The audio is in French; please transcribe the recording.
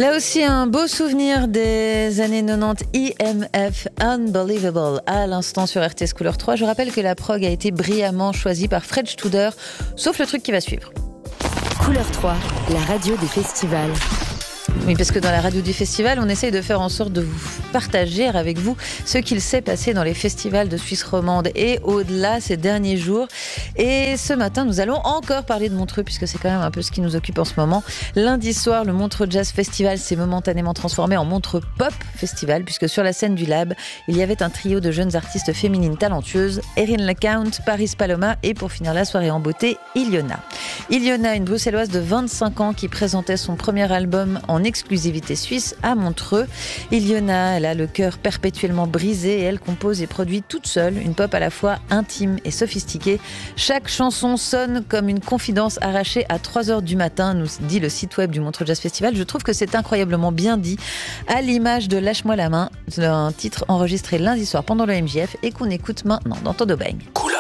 Là aussi, un beau souvenir des années 90, EMF Unbelievable, à l'instant sur RTS Couleur 3. Je rappelle que la prog a été brillamment choisie par Fred Studer, sauf le truc qui va suivre. Couleur 3, la radio des festivals. Oui, parce que dans la radio du festival, on essaye de faire en sorte de vous partager avec vous ce qu'il s'est passé dans les festivals de Suisse romande et au-delà ces derniers jours. Et ce matin, nous allons encore parler de Montreux, puisque c'est quand même un peu ce qui nous occupe en ce moment. Lundi soir, le Montreux Jazz Festival s'est momentanément transformé en Montreux Pop Festival, puisque sur la scène du Lab, il y avait un trio de jeunes artistes féminines talentueuses, Erin LeCount, Paris Paloma et pour finir la soirée en beauté, Iliona. Iliona, une bruxelloise de 25 ans qui présentait son premier album en exclusivité suisse à Montreux. Iliona, elle a le cœur perpétuellement brisé et elle compose et produit toute seule une pop à la fois intime et sophistiquée. Chaque chanson sonne comme une confidence arrachée à 3h du matin, nous dit le site web du Montreux Jazz Festival. Je trouve que c'est incroyablement bien dit, à l'image de Lâche-moi la main, un titre enregistré lundi soir pendant le MJF et qu'on écoute maintenant dans Todo Bang. Cool.